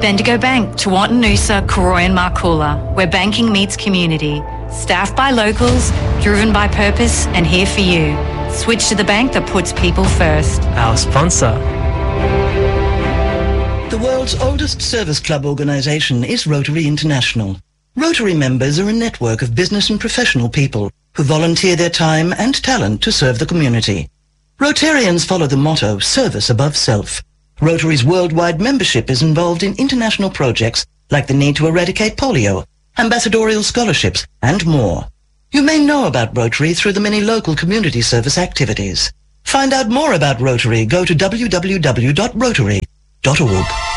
Bendigo Bank, Tewartin Noosa, Koroy and Markoola, where banking meets community. Staffed by locals, driven by purpose and here for you. Switch to the bank that puts people first. Our sponsor. The world's oldest service club organisation is Rotary International. Rotary members are a network of business and professional people who volunteer their time and talent to serve the community. Rotarians follow the motto, service above self. Rotary's worldwide membership is involved in international projects like the need to eradicate polio, ambassadorial scholarships, and more. You may know about Rotary through the many local community service activities. Find out more about Rotary. Go to www.rotary.org.